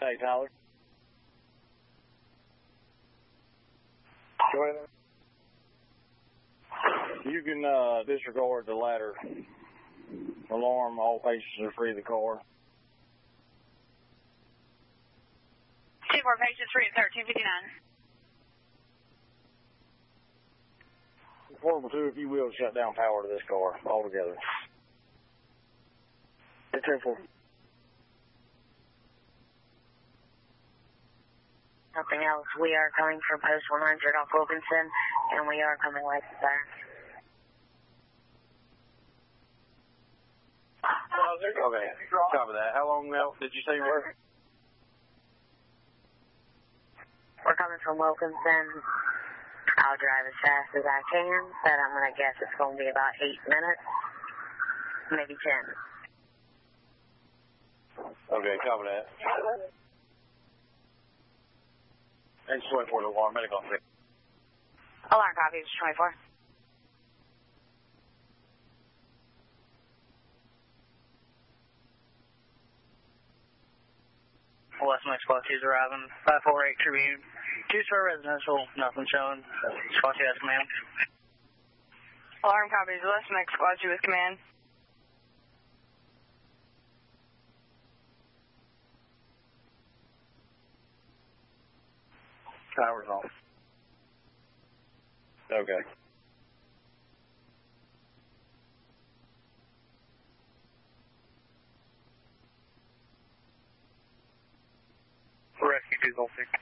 Hey, Tyler. Go ahead. You can disregard the ladder alarm. All patients are free of the car. 2-4 patients free at 1359. Portable 2, if you will, shut down power to this car altogether. 10-4. Nothing else. We are coming from post 100 off Wilkinson, and we are coming right there. Okay, copy that. How long now did you say you were? We're coming from Wilkinson. I'll drive as fast as I can, but I'm going to guess it's going to be about 8 minutes, maybe 10. Okay, copy that. It's 24 to alarm, medical. Alarm copies, 24. West Mix Squad 2's arriving. 548 Tribune. 2-star residential, nothing showing. Squad 2 has command. Alarm copies, West Mix Squad 2 with command. Power's off. Okay. Rescue 2 Gulf 6.